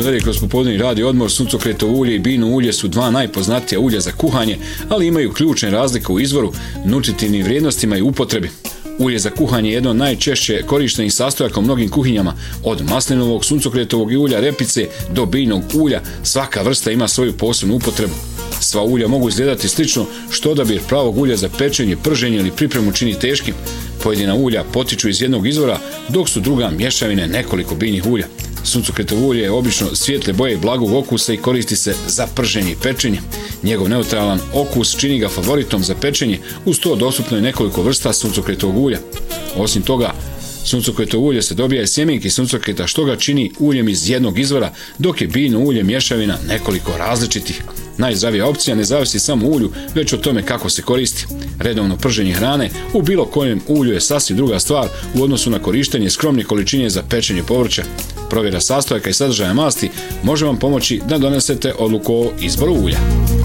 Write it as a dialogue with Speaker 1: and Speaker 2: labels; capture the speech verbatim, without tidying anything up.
Speaker 1: Idemo dalje kroz popodnevni radio odmor. Suncokretovo ulje i biljno ulje su dva najpoznatija ulja za kuhanje, ali imaju ključne razlike u izvoru, nutritivnim vrijednostima i upotrebi. Ulje za kuhanje je jedno od najčešće korištenih sastojaka u mnogim kuhinjama. Od maslinovog, suncokretovog i ulja repice do biljnog ulja, svaka vrsta ima svoju posebnu upotrebu. Sva ulja mogu izgledati slično, što odabir pravog ulja za pečenje, prženje ili pripremu čini teškim. Pojedina ulja potiču iz jednog izvora, dok su druga mješavine nekoliko biljnih ulja. Suncokretovo ulje je obično svijetle boje i blagog okusa i koristi se za prženje i pečenje. Njegov neutralan okus čini ga favoritom za pečenje, uz to dostupno je nekoliko vrsta suncokretovog ulja. Osim toga, suncokretovo ulje se dobija iz sjemenki suncokreta, što ga čini uljem iz jednog izvora, dok je biljno ulje mješavina nekoliko različitih. Najzdravija opcija ne zavisi samo u ulju, već o tome kako se koristi. Redovno prženje hrane u bilo kojem ulju je sasvim druga stvar u odnosu na korištenje skromne količine za pečenje povrća. Provjera sastojaka i sadržaja masti može vam pomoći da donesete odluku o izboru ulja.